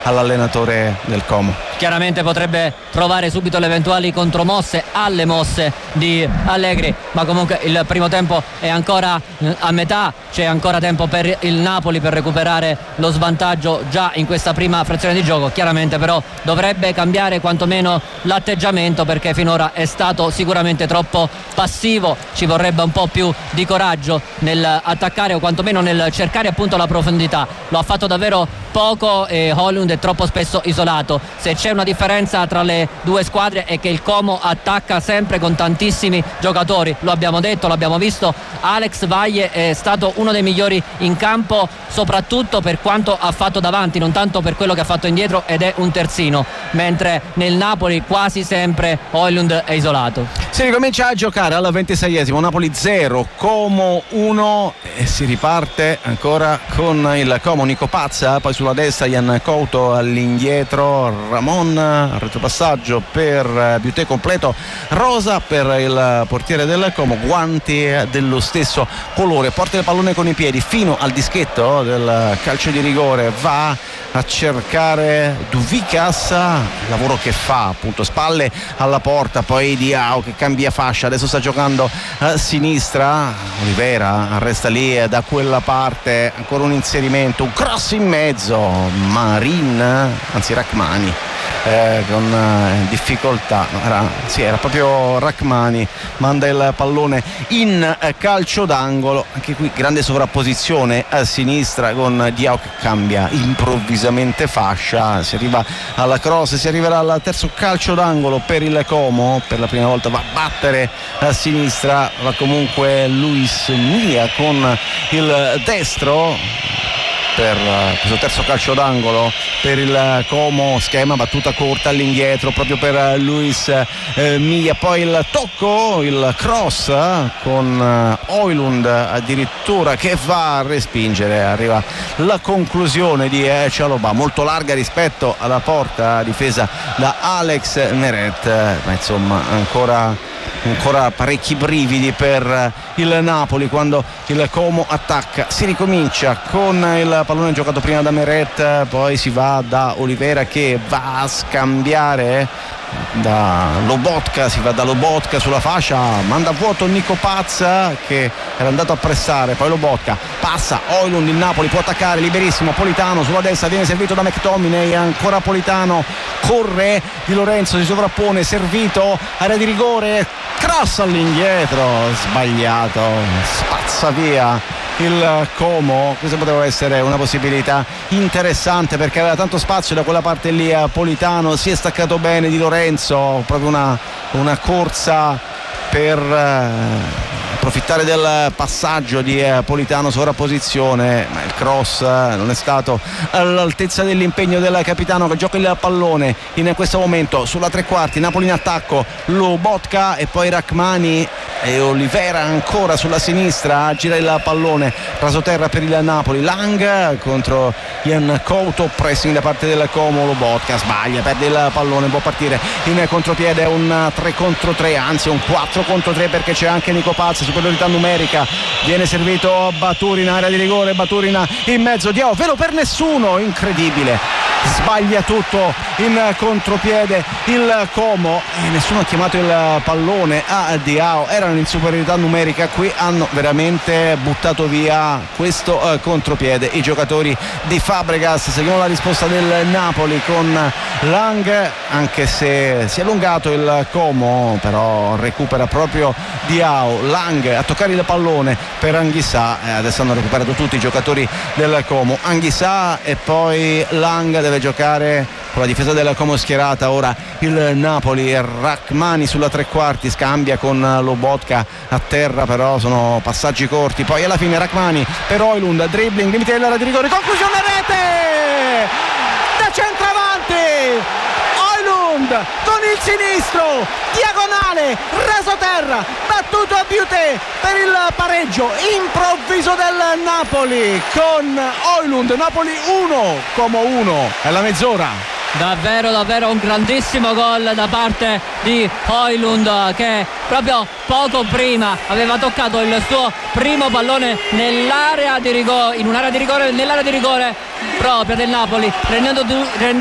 all'allenatore del Como. Chiaramente potrebbe trovare subito le eventuali contromosse alle mosse di Allegri, ma comunque il primo tempo è ancora a metà, c'è ancora tempo per il Napoli per recuperare lo svantaggio già in questa prima frazione di gioco. Chiaramente però dovrebbe cambiare quantomeno l'atteggiamento, perché finora è stato sicuramente troppo passivo, ci vorrebbe un po' più di coraggio nell'attaccare o quantomeno nel cercare appunto la profondità. Lo ha fatto davvero poco e Højlund è troppo spesso isolato. Se c'è una differenza tra le due squadre è che il Como attacca sempre con tantissimi giocatori, lo abbiamo detto, l'abbiamo visto. Alex Valle è stato uno dei migliori in campo, soprattutto per quanto ha fatto davanti, non tanto per quello che ha fatto indietro, ed è un terzino, mentre nel Napoli quasi sempre Højlund è isolato. Si ricomincia a giocare al 26esimo, Napoli 0, Como 1 e si riparte ancora con il Como. Nico Pazza, poi sulla destra Jan Couto all'indietro, Ramon, retropassaggio per Biuté completo, rosa per il portiere del Como, guanti dello stesso colore, porta il pallone con i piedi fino al dischetto del calcio di rigore, va a cercare Duvicas, lavoro che fa appunto, spalle alla porta, poi Diao che cambia fascia, adesso sta giocando a sinistra, Olivera resta lì da quella parte, ancora un inserimento, un cross in mezzo, Marin, anzi Rachmani con difficoltà, era proprio Rachmani, manda il pallone in calcio d'angolo, anche qui grande sovrapposizione a sinistra con Diao che cambia improvvisamente fascia, si arriva alla cross, si arriverà al terzo calcio d'angolo per il Como, per la prima volta va a battere a sinistra, va comunque Luis Mia con il destro per questo terzo calcio d'angolo per il Como, schema battuta corta all'indietro proprio per Luis Mia, poi il tocco, il cross con Højlund addirittura che va a respingere, arriva la conclusione di Chalobah, molto larga rispetto alla porta difesa da Alex Meret, ma insomma ancora parecchi brividi per il Napoli quando il Como attacca. Si ricomincia con il pallone giocato prima da Meret, poi si va da Olivera che va a scambiare da Lobotka, si va da Lobotka sulla fascia, manda a vuoto Nico Pazza che era andato a pressare, poi Lobotka passa, Højlund, il Napoli può attaccare liberissimo, Politano sulla destra viene servito da McTominay, ancora Politano, corre Di Lorenzo, si sovrappone, servito, area di rigore, cross all'indietro, sbagliato, spazza via il Como. Questa poteva essere una possibilità interessante perché aveva tanto spazio da quella parte lì a Politano, si è staccato bene Di Lorenzo, proprio una corsa per approfittare del passaggio di Politano, sovrapposizione, ma il cross non è stato all'altezza dell'impegno del capitano che gioca il pallone in questo momento sulla tre quarti, Napoli in attacco, Lobotka e poi Rachmani e Olivera ancora sulla sinistra, gira il pallone rasoterra per il Napoli, Lang contro Jan Couto, pressing da parte del Como, Lobotka sbaglia, perde il pallone, può partire in contropiede, un 3 contro 3, anzi un 4 contro 3 perché c'è anche Nico Pazza, superiorità numerica, viene servito Baturin, area di rigore, Baturin in mezzo, Diao velo per nessuno, incredibile, sbaglia tutto in contropiede il Como e nessuno ha chiamato il pallone a Diao, erano in superiorità numerica, qui hanno veramente buttato via questo contropiede i giocatori di Fabregas. Seguiamo la risposta del Napoli con Lang, anche se si è allungato il Como, però recupera proprio Diao, Lang a toccare il pallone per Anghissà, adesso hanno recuperato tutti i giocatori del Como, Anghissà e poi Lang deve giocare con la difesa della Como schierata, ora il Napoli, Rachmani sulla tre quarti, scambia con Lobotka a terra, però sono passaggi corti, poi alla fine Rachmani per Højlund, dribbling, limite dell'area di rigore, conclusione, rete da centravanti, Højlund con il sinistro, diagonale, rasoterra, battuto a Biuté per il pareggio improvviso del Napoli con Højlund, Napoli 1, Como 1, è la mezz'ora. Davvero un grandissimo gol da parte di Højlund, che proprio poco prima aveva toccato il suo primo pallone nell'area di rigore proprio del Napoli, rendendo